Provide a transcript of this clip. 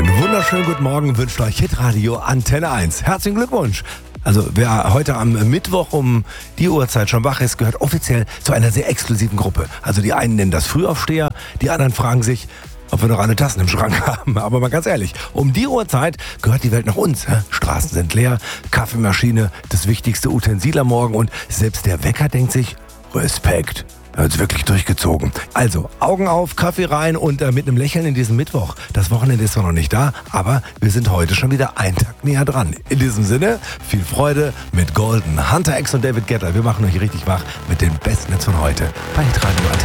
Einen wunderschönen guten Morgen wünscht euch Hitradio Antenne 1. Herzlichen Glückwunsch! Also wer heute am Mittwoch um die Uhrzeit schon wach ist, gehört offiziell zu einer sehr exklusiven Gruppe. Also die einen nennen das Frühaufsteher, die anderen fragen sich, ob wir noch alle Tassen im Schrank haben. Aber mal ganz ehrlich, um die Uhrzeit gehört die Welt noch uns. Straßen sind leer, Kaffeemaschine, das wichtigste Utensil am Morgen und selbst der Wecker denkt sich, Respekt. Er hat es wirklich durchgezogen. Also, Augen auf, Kaffee rein und mit einem Lächeln in diesen Mittwoch. Das Wochenende ist zwar noch nicht da, aber wir sind heute schon wieder einen Tag näher dran. In diesem Sinne, viel Freude mit Golden, Hunter X und David Guetta. Wir machen euch richtig wach mit den besten Hits von heute bei Hitradio Antenne.